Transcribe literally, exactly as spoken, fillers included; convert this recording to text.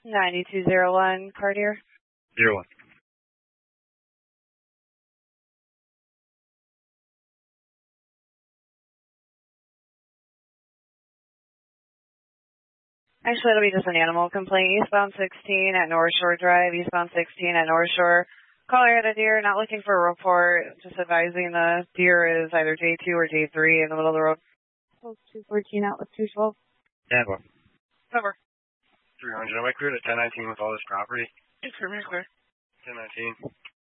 ninety-two oh one, Cartier. Zero one. Actually, it'll be just an animal complaint. Eastbound sixteen at North Shore Drive, eastbound sixteen at North Shore. Caller had a deer, not looking for a report, just advising the deer is either J two or J three in the middle of the road. Close two fourteen out with two twelve. Yeah, well. Cover. three hundred. Am I clear to ten nineteen with all this property? Yes, sir, clear. ten nineteen.